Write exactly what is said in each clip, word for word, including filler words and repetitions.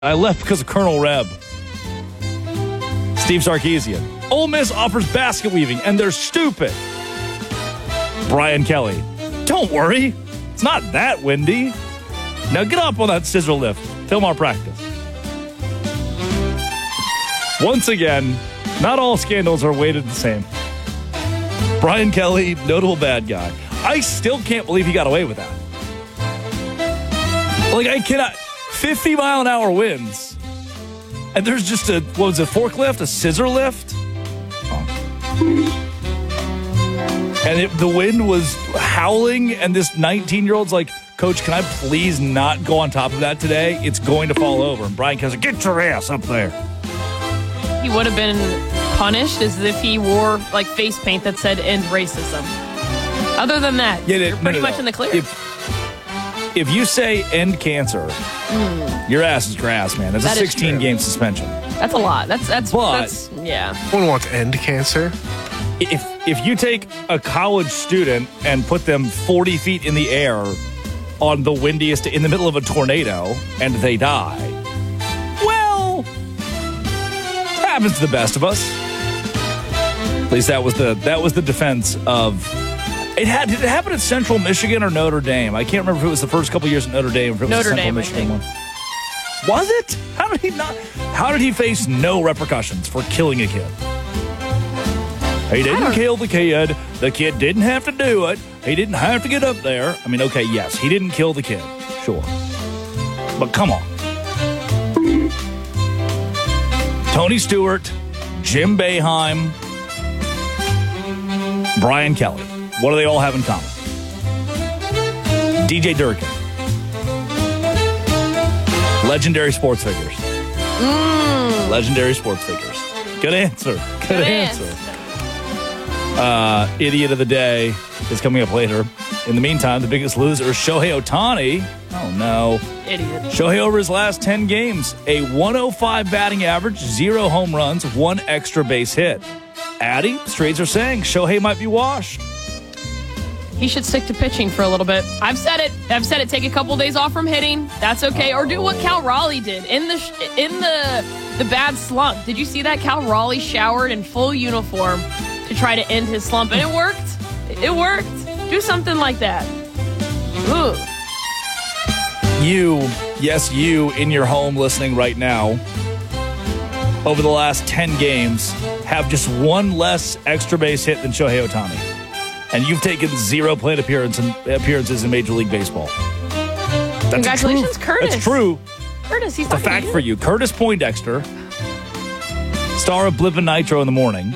I left because of Colonel Reb. Steve Sarkisian. Ole Miss offers basket weaving, and they're stupid. Brian Kelly. Don't worry. It's not that windy. Now get up on that scissor lift. Film our practice. Once again, not all scandals are weighted the same. Brian Kelly, notable bad guy. I still can't believe he got away with that. Like, I cannot... fifty mile an hour winds. And there's just a, what was it, forklift? A scissor lift? Oh. And it, the wind was howling, and this nineteen-year-old's like, Coach, can I please not go on top of that today? It's going to fall over. And Brian Kelly's like, get your ass up there. He would have been punished as if he wore, like, face paint that said end racism. Other than that, yeah, you're no, pretty no, much no. in the clear. If, If you say end cancer, mm. your ass is grass, man. That's that a sixteen-game suspension. That's a lot. That's that's but that's yeah. No one wants end cancer. If if you take a college student and put them forty feet in the air on the windiest in the middle of a tornado and they die, well, it happens to the best of us. At least that was the that was the defense of. It had, did it happen at Central Michigan or Notre Dame? I can't remember if it was the first couple years at Notre Dame or if it was Notre the Central Dame, Michigan one. Was it? How did he not? How did he face no repercussions for killing a kid? He didn't kill the kid. The kid didn't have to do it. He didn't have to get up there. I mean, okay, yes, he didn't kill the kid. Sure. But come on. Tony Stewart, Jim Boeheim, Brian Kelly. What do they all have in common? D J Durkin. Legendary sports figures. Mm. Legendary sports figures. Good answer. Good, Good answer. answer. Uh, idiot of the day is coming up later. In the meantime, the biggest loser is Shohei Ohtani. Oh, no. Idiot. Shohei over his last ten games, a one oh five batting average, zero home runs, one extra base hit. Addy, straights are saying Shohei might be washed. He should stick to pitching for a little bit. I've said it. I've said it. Take a couple days off from hitting. That's okay. Or do what Cal Raleigh did in the in the the bad slump. Did you see that? Cal Raleigh showered in full uniform to try to end his slump, and it worked. It worked. Do something like that. Ooh. You, yes, you in your home listening right now, over the last ten games, have just one less extra base hit than Shohei Ohtani. And you've taken zero plate appearance in, appearances in Major League Baseball. That's Congratulations, Curtis. That's true. Curtis, he's it's a fact for you. Curtis Poindexter, star of Blip and Nitro in the morning,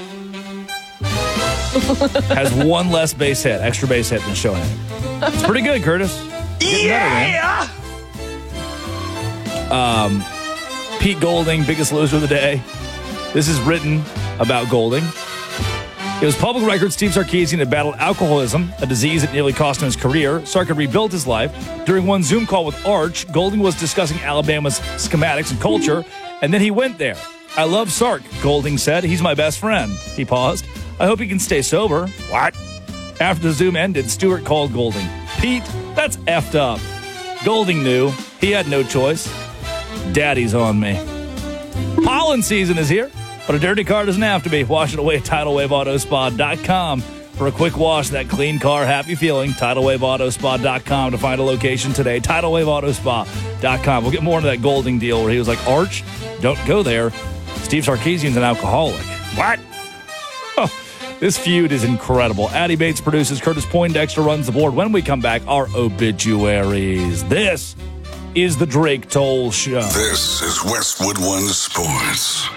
has one less base hit, extra base hit than Shohei. It's pretty good, Curtis. Getting Yeah! better, man. Um, Pete Golding, biggest loser of the day. This is written about Golding. It was public record Steve Sarkisian had battled alcoholism, a disease that nearly cost him his career. Sark had rebuilt his life. During one Zoom call with Arch, Golding was discussing Alabama's schematics and culture, and then he went there. I love Sark, Golding said. He's my best friend. He paused. I hope he can stay sober. What? After the Zoom ended, Stewart called Golding. Pete, that's effed up. Golding knew. He had no choice. Daddy's on me. Pollen season is here. But a dirty car doesn't have to be. Wash it away at tidal wave auto spa dot com for a quick wash of that clean car, happy feeling. tidal wave auto spa dot com to find a location today. tidal wave auto spa dot com. We'll get more into that Golding deal where he was like, Arch, don't go there. Steve Sarkisian's an alcoholic. What? Oh, this feud is incredible. Addy Bates produces. Curtis Poindexter runs the board. When we come back, our obituaries. This is the Drake Toll Show. This is Westwood One Sports.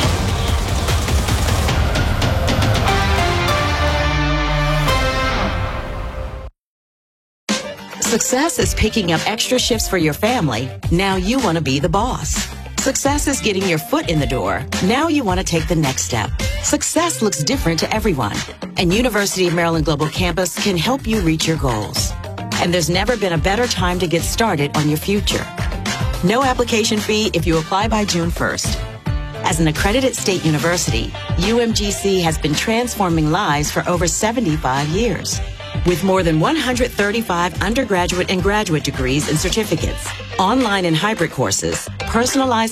Success is picking up extra shifts for your family. Now you want to be the boss. Success is getting your foot in the door. Now you want to take the next step. Success looks different to everyone, and University of Maryland Global Campus can help you reach your goals. And there's never been a better time to get started on your future. No application fee if you apply by June first. As an accredited state university, U M G C has been transforming lives for over seventy-five years. With more than one hundred thirty-five undergraduate and graduate degrees and certificates, online and hybrid courses, personalized